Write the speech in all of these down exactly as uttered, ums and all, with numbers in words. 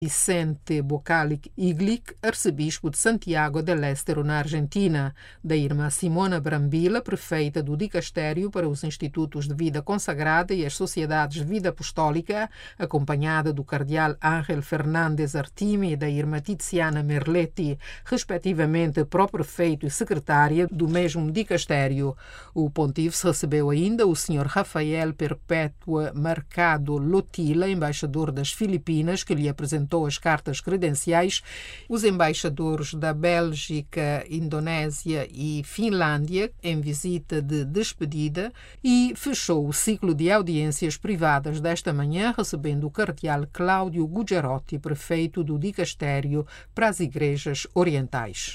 Vicente Bocalic Iglic, arcebispo de Santiago del Estero, na Argentina, da irmã Simona Brambila, prefeita do Dicastério para os Institutos de Vida Consagrada e as Sociedades de Vida Apostólica, acompanhada do cardeal Ángel Fernández Artime e da irmã Tiziana Merletti, respectivamente pró-prefeito e secretária do mesmo Dicastério. O pontífice recebeu ainda o senhor Rafael Perpétua Mercado Lotila, embaixador das Filipinas, que lhe apresentou as cartas credenciais, os embaixadores da Bélgica, Indonésia e Finlândia em visita de despedida e fechou o ciclo de audiências privadas desta manhã recebendo o cardeal Cláudio Gugerotti, prefeito do Dicastério para as Igrejas Orientais.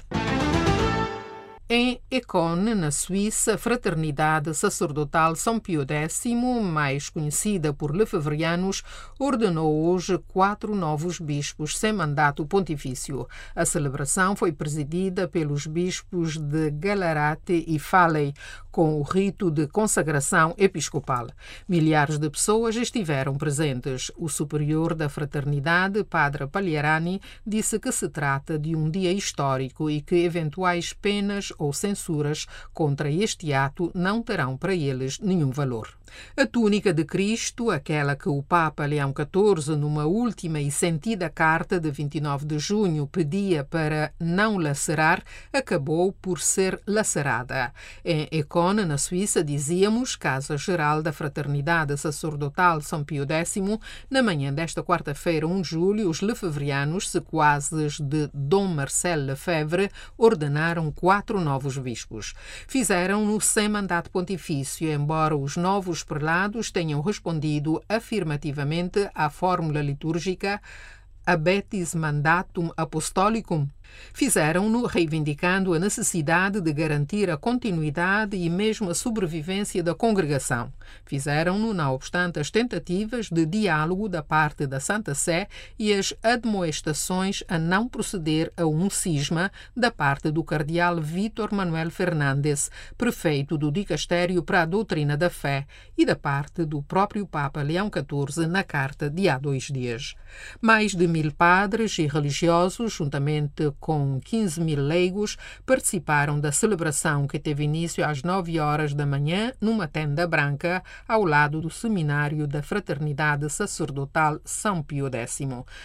Em Econ, na Suíça, a Fraternidade Sacerdotal São Pio X, mais conhecida por lefevrianos, ordenou hoje quatro novos bispos sem mandato pontifício. A celebração foi presidida pelos bispos de Gallarate e Falley, com o rito de consagração episcopal. Milhares de pessoas estiveram presentes. O superior da Fraternidade, Padre Pagliarani, disse que se trata de um dia histórico e que eventuais penas ou censuras contra este ato não terão para eles nenhum valor. A túnica de Cristo, aquela que o Papa Leão catorze, numa última e sentida carta de vinte e nove de junho, pedia para não lacerar, acabou por ser lacerada. Em Econ, na Suíça, dizíamos, Casa Geral da Fraternidade Sacerdotal São Pio X, na manhã desta quarta-feira, um de julho, os lefevrianos, sequazes de Dom Marcel Lefebvre, ordenaram quatro novos bispos. Fizeram-no sem mandato pontifício, embora os novos prelados tenham respondido afirmativamente à fórmula litúrgica Habetis Mandatum Apostolicum. Fizeram-no reivindicando a necessidade de garantir a continuidade e mesmo a sobrevivência da congregação. Fizeram-no, não obstante as tentativas de diálogo da parte da Santa Sé e as admoestações a não proceder a um cisma da parte do cardeal Vítor Manuel Fernandes, prefeito do Dicastério para a Doutrina da Fé, e da parte do próprio Papa Leão catorze na carta de há dois dias. Mais de mil padres e religiosos, juntamente com quinze mil leigos, participaram da celebração que teve início às nove horas da manhã numa tenda branca ao lado do Seminário da Fraternidade Sacerdotal São Pio X.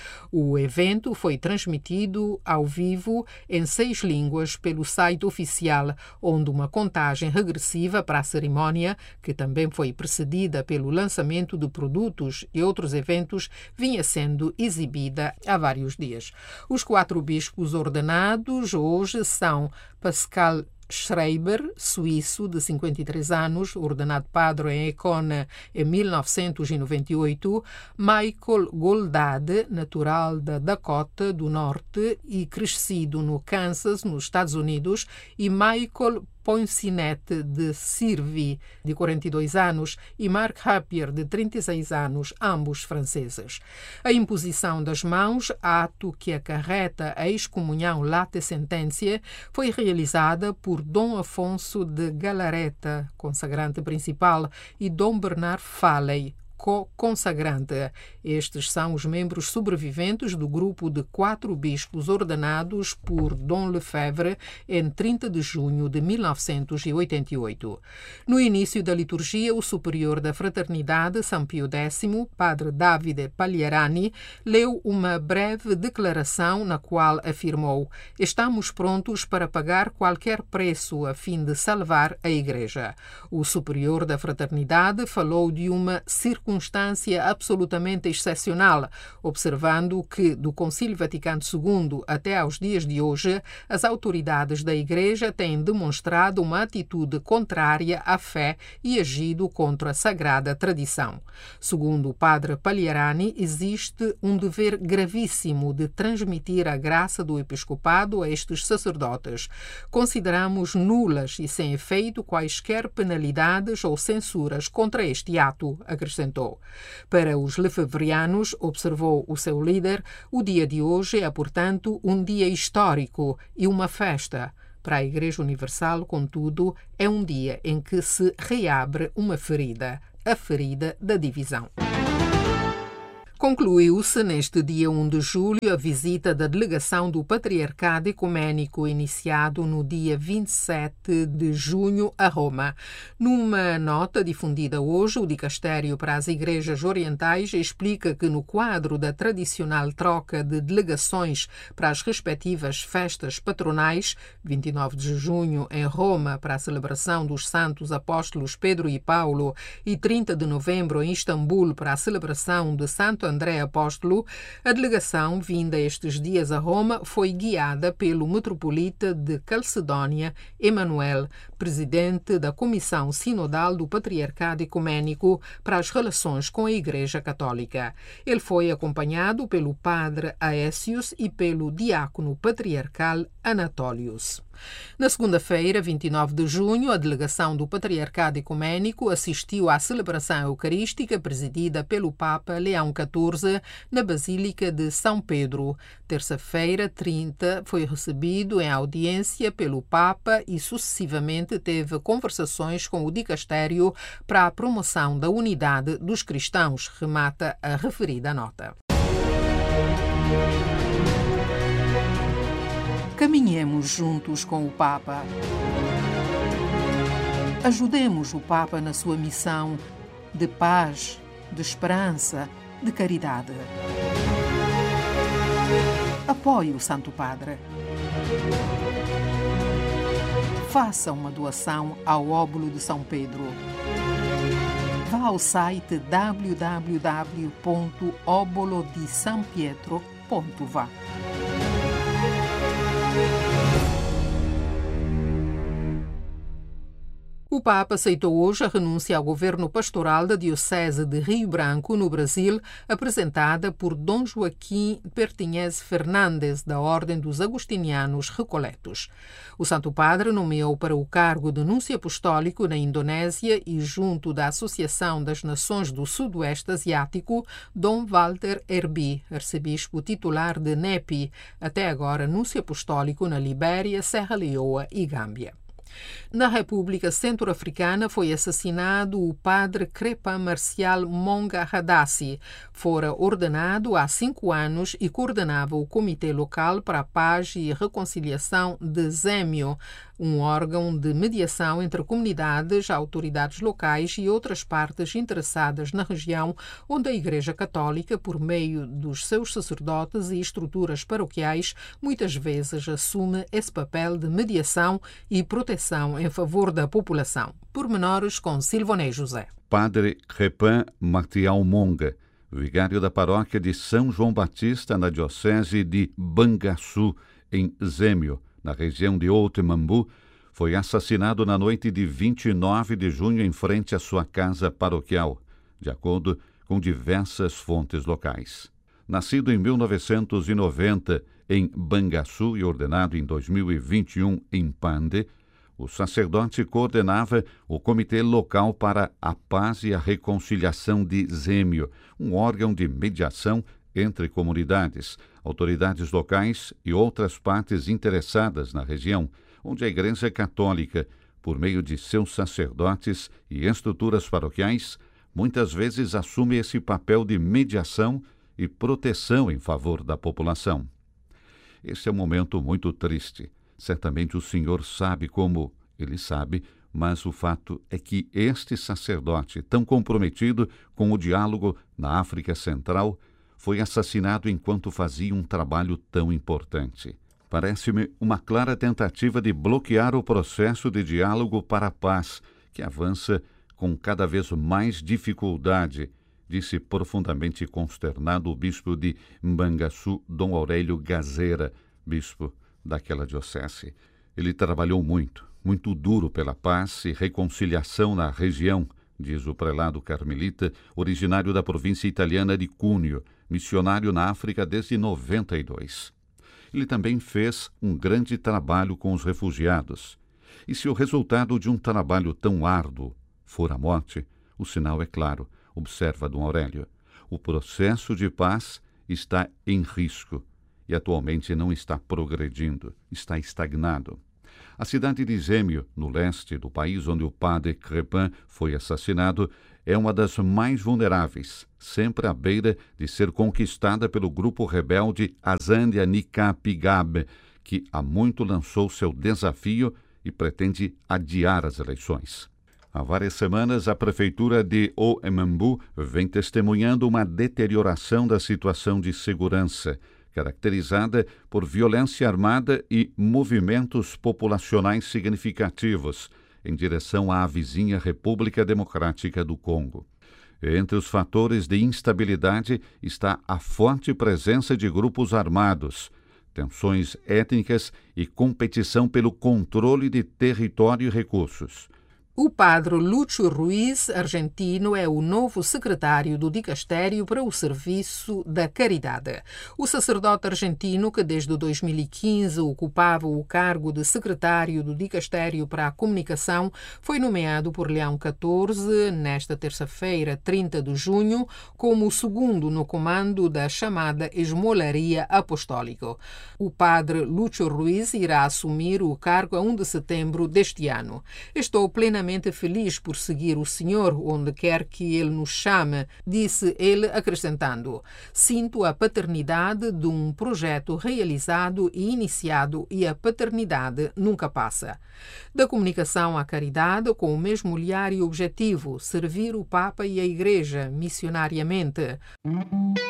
O evento foi transmitido ao vivo em seis línguas pelo site oficial, onde uma contagem regressiva para a cerimónia, que também foi precedida pelo lançamento de produtos e outros eventos, vinha sendo exibida há vários dias. Os quatro bispos ordenados hoje são Pascal Schreiber, suíço, de cinquenta e três anos, ordenado padre em Econ em mil novecentos e noventa e oito, Michael Goldade, natural da Dakota do Norte e crescido no Kansas, nos Estados Unidos, e Michael Poincinette, de Sirvi, de quarenta e dois anos, e Mark Hapier, de trinta e seis anos, ambos franceses. A imposição das mãos, ato que acarreta a excomunhão late sententia, foi realizada por Dom Afonso de Galareta, consagrante principal, e Dom Bernard Falley, co-consagrante. Estes são os membros sobreviventes do grupo de quatro bispos ordenados por Dom Lefebvre em trinta de junho de mil novecentos e oitenta e oito. No início da liturgia, o superior da Fraternidade São Pio X, Padre Davide Pagliarani, leu uma breve declaração na qual afirmou: "Estamos prontos para pagar qualquer preço a fim de salvar a Igreja." O superior da Fraternidade falou de uma circunstância circunstância absolutamente excepcional, observando que, do Concílio Vaticano segundo até aos dias de hoje, as autoridades da Igreja têm demonstrado uma atitude contrária à fé e agido contra a sagrada tradição. Segundo o padre Pagliarani, existe um dever gravíssimo de transmitir a graça do episcopado a estes sacerdotes. Consideramos nulas e sem efeito quaisquer penalidades ou censuras contra este ato, acrescentou. Para os lefebvrianos, observou o seu líder, o dia de hoje é, portanto, um dia histórico e uma festa. Para a Igreja Universal, contudo, é um dia em que se reabre uma ferida, a ferida da divisão. Concluiu-se neste dia primeiro de julho a visita da delegação do Patriarcado Ecumênico, iniciado no dia vinte e sete de junho a Roma. Numa nota difundida hoje, o Dicastério para as Igrejas Orientais explica que no quadro da tradicional troca de delegações para as respectivas festas patronais, vinte e nove de junho em Roma para a celebração dos santos apóstolos Pedro e Paulo e trinta de novembro em Istambul para a celebração de Santo André Apóstolo, a delegação vinda estes dias a Roma foi guiada pelo metropolita de Calcedónia, Emanuel, presidente da Comissão Sinodal do Patriarcado Ecumênico para as Relações com a Igreja Católica. Ele foi acompanhado pelo padre Aécios e pelo diácono patriarcal Anatólios. Na segunda-feira, vinte e nove de junho, a delegação do Patriarcado Ecumênico assistiu à celebração eucarística presidida pelo Papa Leão catorze na Basílica de São Pedro. Terça-feira, trinta, foi recebido em audiência pelo Papa e sucessivamente teve conversações com o Dicastério para a promoção da unidade dos cristãos, remata a referida nota. Caminhemos juntos com o Papa. Ajudemos o Papa na sua missão de paz, de esperança, de caridade. Apoie o Santo Padre. Faça uma doação ao Óbolo de São Pedro. Vá ao site w w w ponto obolo di san pietro ponto va. O Papa aceitou hoje a renúncia ao governo pastoral da Diocese de Rio Branco, no Brasil, apresentada por Dom Joaquim Pertinhez Fernandes, da Ordem dos Agostinianos Recoletos. O Santo Padre nomeou para o cargo de Núncio Apostólico na Indonésia e junto da Associação das Nações do Sudoeste Asiático, Dom Walter Herbi, arcebispo titular de Nepi, até agora Núncio Apostólico na Libéria, Serra Leoa e Gâmbia. Na República Centro-Africana foi assassinado o padre Crepa Marcial Monga Hadassi. Fora ordenado há cinco anos e coordenava o Comitê Local para a Paz e Reconciliação de Zémio, um órgão de mediação entre comunidades, autoridades locais e outras partes interessadas na região, onde a Igreja Católica, por meio dos seus sacerdotes e estruturas paroquiais, muitas vezes assume esse papel de mediação e proteção em favor da população. Pormenores com Silvonei José. Padre Crepin Martial Monga, vigário da paróquia de São João Batista, na diocese de Bangaçu, em Zémio, na região de Outemambu, foi assassinado na noite de vinte e nove de junho em frente à sua casa paroquial, de acordo com diversas fontes locais. Nascido em mil novecentos e noventa em Bangaçu e ordenado em dois mil e vinte e um em Pande, o sacerdote coordenava o Comitê Local para a Paz e a Reconciliação de Zémio, um órgão de mediação entre comunidades, autoridades locais e outras partes interessadas na região, onde a Igreja Católica, por meio de seus sacerdotes e estruturas paroquiais, muitas vezes assume esse papel de mediação e proteção em favor da população. Esse é um momento muito triste. Certamente o Senhor sabe como ele sabe, mas o fato é que este sacerdote, tão comprometido com o diálogo na África Central, foi assassinado enquanto fazia um trabalho tão importante. Parece-me uma clara tentativa de bloquear o processo de diálogo para a paz, que avança com cada vez mais dificuldade, disse profundamente consternado o bispo de Mbangaçu, Dom Aurélio Gazeira, bispo daquela diocese. Ele trabalhou muito, muito duro pela paz e reconciliação na região, diz o prelado carmelita, originário da província italiana de Cuneo, missionário na África desde noventa e dois. Ele também fez um grande trabalho com os refugiados. E se o resultado de um trabalho tão árduo for a morte, o sinal é claro, observa Dom Aurélio. O processo de paz está em risco e atualmente não está progredindo, está estagnado. A cidade de Zémio, no leste do país onde o padre Crepin foi assassinado, é uma das mais vulneráveis, sempre à beira de ser conquistada pelo grupo rebelde Azania Nika-Pigab, que há muito lançou seu desafio e pretende adiar as eleições. Há várias semanas, a prefeitura de Oemambu vem testemunhando uma deterioração da situação de segurança, caracterizada por violência armada e movimentos populacionais significativos em direção à vizinha República Democrática do Congo. Entre os fatores de instabilidade está a forte presença de grupos armados, tensões étnicas e competição pelo controle de território e recursos. O padre Lúcio Ruiz, argentino, é o novo secretário do Dicastério para o Serviço da Caridade. O sacerdote argentino, que desde dois mil e quinze ocupava o cargo de secretário do Dicastério para a Comunicação, foi nomeado por Leão catorze, nesta terça-feira, trinta de junho, como o segundo no comando da chamada Esmolaria Apostólica. O padre Lúcio Ruiz irá assumir o cargo a primeiro de setembro deste ano. Estou plenamente feliz por seguir o Senhor onde quer que Ele nos chame, disse ele, acrescentando: sinto a paternidade de um projeto realizado e iniciado e a paternidade nunca passa. Da comunicação à caridade, com o mesmo olhar e objetivo, servir o Papa e a Igreja missionariamente.